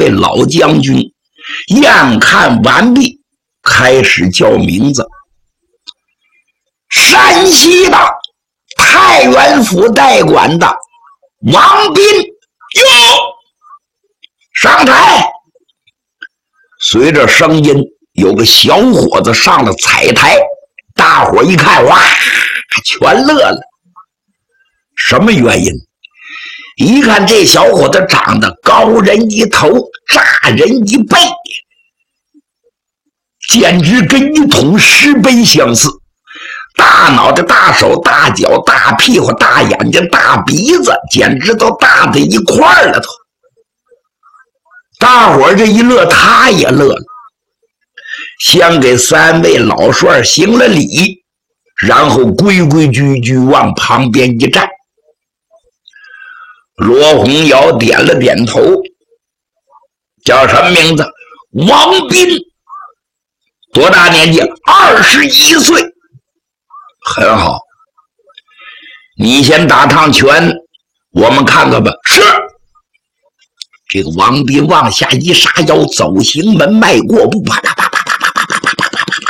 位老将军验看完毕，开始叫名字。山西的太原府代管的王斌，哟，上台。随着声音，有个小伙子上了彩台，大伙一看，哇，全乐了。什么原因？一看这小伙子长得高人一头，炸人一背，简直跟一桶石碑相似。大脑袋、大手、大脚、大屁股、大眼睛、大鼻子，简直都大在一块儿了都。大伙儿这一乐，他也乐了，先给三位老帅行了礼，然后规规矩矩往旁边一站。罗洪尧点了点头，叫什么名字？王斌，多大年纪？21岁。很好，你先打趟拳，我们看看吧。是。这个王斌往下一杀腰，走行门迈过步，啪啪啪啪啪啪啪啪啪啪啪啪，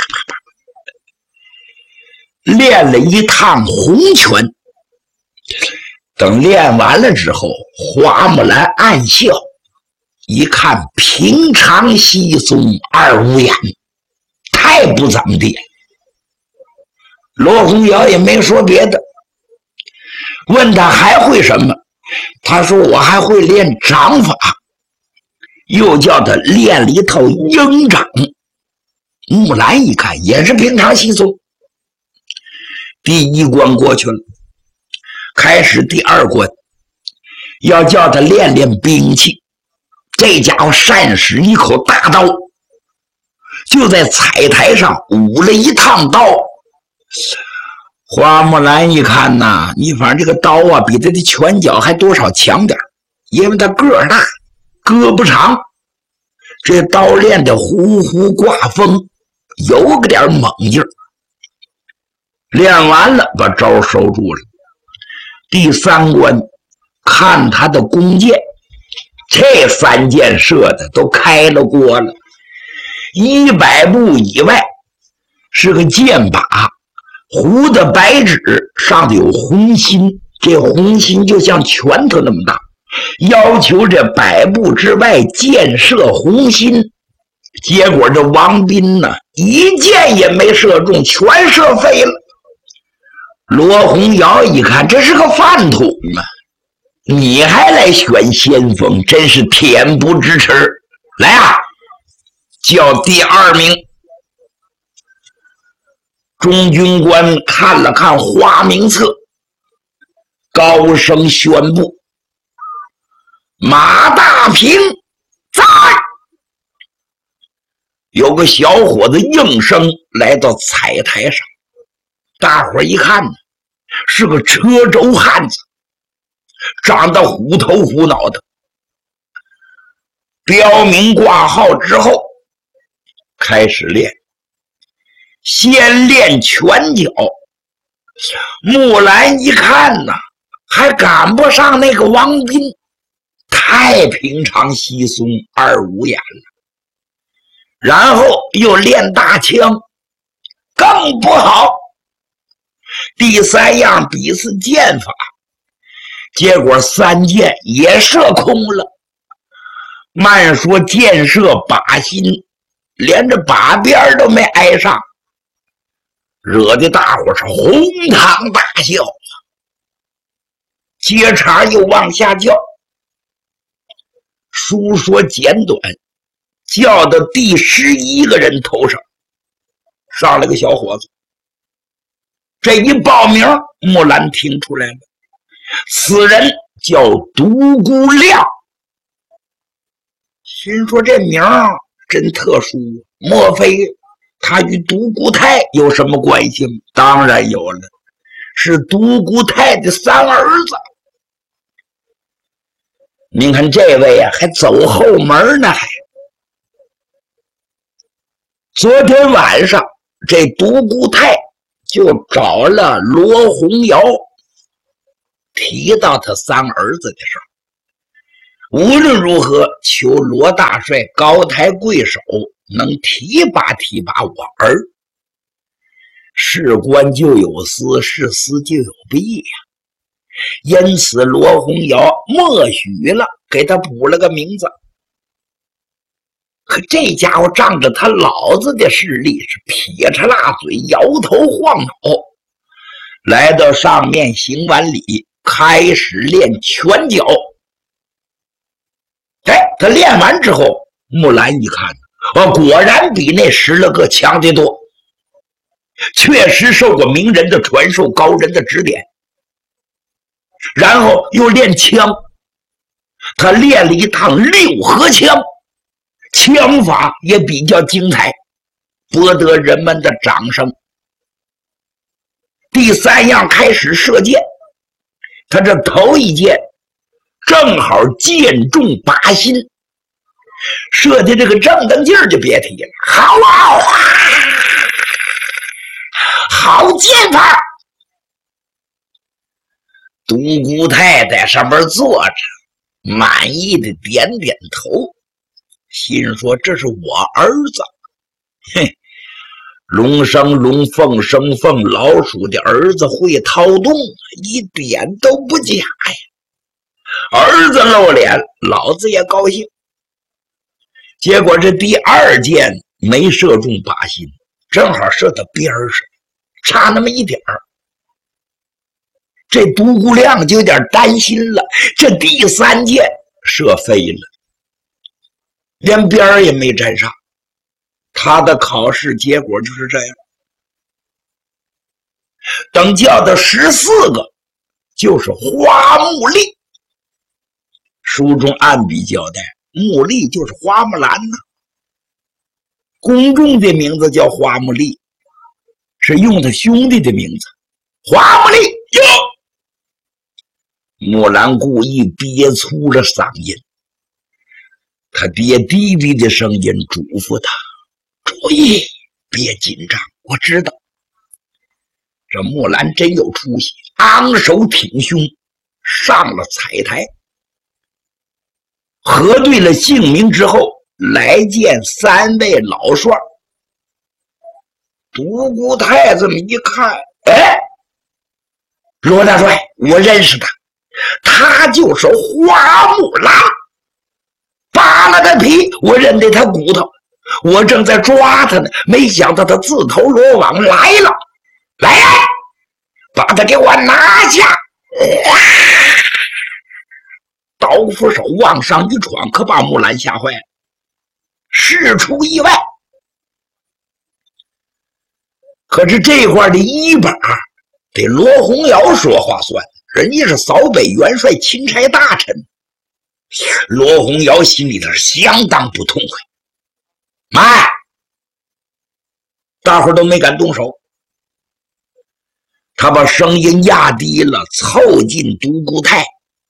练了一趟红拳。等练完了之后，花木兰暗笑，一看平常稀松二五眼，太不怎么地。罗洪尧也没说别的，问他还会什么，他说我还会练掌法，又叫他练了一套鹰掌。木兰一看也是平常稀松。第一关过去了，开始第二关，要叫他练练兵器。这家伙善使一口大刀，就在彩台上舞了一趟刀。花木兰一看呐，你反正这个刀啊比他的拳脚还多少强点，因为他个儿大，胳膊长，这刀练的呼呼挂风，有个点猛劲儿。练完了，把招收住了。第三关，看他的弓箭，这3箭射的都开了锅了。100步以外是个箭靶，糊的白纸，上头有红心，这红心就像拳头那么大，要求这100步之外箭射红心。结果这王斌呢，一箭也没射中，全射飞了。罗洪尧一看，这是个饭桶啊，你还来选先锋，真是恬不知耻。来啊，叫第2名。中军官看了看花名册，高声宣布：马大平在。有个小伙子应声来到彩台上，大伙一看呢，是个车轴汉子，长得虎头虎脑的。标明挂号之后，开始练，先练拳脚。木兰一看呐，还赶不上那个王斌，太平常稀松二五眼了。然后又练大枪，更不好。第3样比试箭法，结果3箭也射空了。慢说箭射靶心，连着靶边都没挨上，惹得大伙是哄堂大笑。接茬又往下叫，书说简短，叫到第11个人头上，上来个小伙子。这一报名，木兰听出来了，此人叫独孤亮。心说这名真特殊，莫非他与独孤泰有什么关系吗？当然有了，是独孤泰的3儿子。您看这位啊，还走后门呢。昨天晚上这独孤泰就找了罗洪尧，提到他3儿子的事儿。 无论如何，求罗大帅高抬贵手，能提拔提拔我儿。事关就有私，事私就有弊呀。因此，罗洪尧默许了，给他补了个名字。可这家伙仗着他老子的势力，是撇着辣嘴，摇头晃脑，来到上面行完礼，开始练拳脚。他练完之后，木兰一看，果然比那12个强得多，确实受过名人的传授，高人的指点。然后又练枪，他练了一趟6合枪，枪法也比较精彩，博得人们的掌声。第3样开始射箭，他这头一箭正好箭中靶心，射的这个正当劲儿就别提了，好啊，好箭法。独孤泰在上面坐着，满意的点点头，心说这是我儿子。嘿，龙生龙，凤生凤，老鼠的儿子会掏洞，一点都不假呀。儿子露脸，老子也高兴。结果这第2箭没射中靶心，正好射到边上，差那么一点儿。这独孤亮就有点担心了，这第3箭射飞了，连边儿也没沾上。他的考试结果就是这样。等叫到14个，就是花木丽。书中暗笔交代，木丽就是花木兰呢，公众的名字叫花木丽，是用他兄弟的名字。花木丽哟！木兰故意憋粗了嗓音，他爹低低的声音嘱咐他：“注意，别紧张，我知道。”这木兰真有出息，昂首挺胸，上了彩台，核对了姓名之后，来见3位老帅。独孤泰这么一看，哎，罗大帅，我认识他。他就是花木兰，扒了他皮，我认得他骨头，我正在抓他呢，没想到他自投罗网来了，来呀，把他给我拿下！刀斧手往上一闯，可把木兰吓坏了，事出意外。可是这块的一把得罗洪尧说话算，人家是扫北元帅钦差大臣。罗洪尧心里头相当不痛快，慢，大伙都没敢动手。他把声音压低了，凑近独孤泰，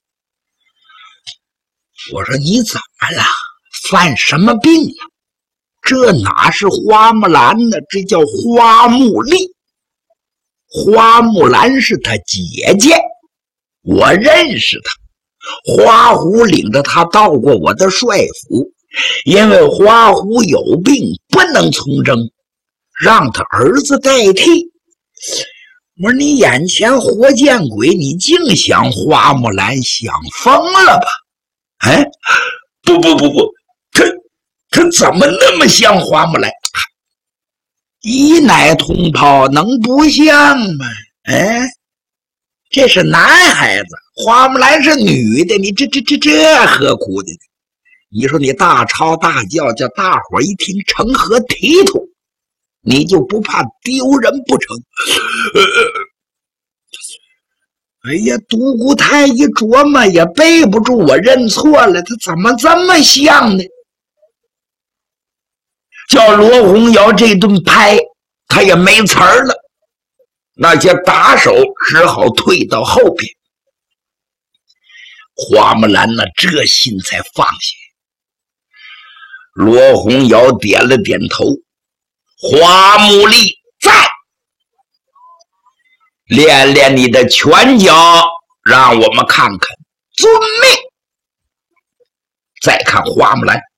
我说你怎么了？犯什么病了？这哪是花木兰呢？这叫花木丽。花木兰是他姐姐，我认识他。花狐领着他到过我的帅府，因为花狐有病不能从政，让他儿子代替。我说你眼前活见鬼，你净想花木兰，想疯了吧？哎，不，他怎么那么像花木兰？一奶同胞能不像吗？哎，这是男孩子，花木兰是女的，你这何苦的？你说你大吵大叫，叫大伙一听成何体统？你就不怕丢人不成？哎呀，独孤泰一琢磨也背不住，我认错了，他怎么这么像呢？叫罗洪尧这顿拍，他也没词儿了，那些打手只好退到后边。花木兰呢，这心才放下。罗洪尧点了点头，花木丽在，练练你的拳脚，让我们看看。遵命。 再看花木兰，